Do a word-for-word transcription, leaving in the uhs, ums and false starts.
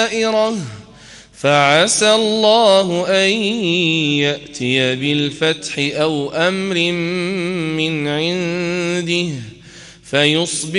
دَائِرَةٌ فَعَسَى اللَّهُ أَن يَأْتِيَ بِالْفَتْحِ أَوْ أَمْرٍ مِّنْ عِندِهِ فَيُصْبِحُوا